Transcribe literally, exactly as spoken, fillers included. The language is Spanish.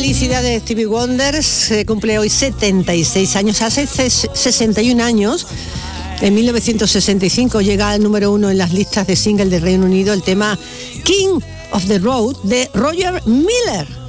Felicidades, Stevie Wonder, se cumple hoy setenta y seis años, hace sesenta y un años, en mil novecientos sesenta y cinco llega al número uno en las listas de single del Reino Unido el tema King of the Road de Roger Miller.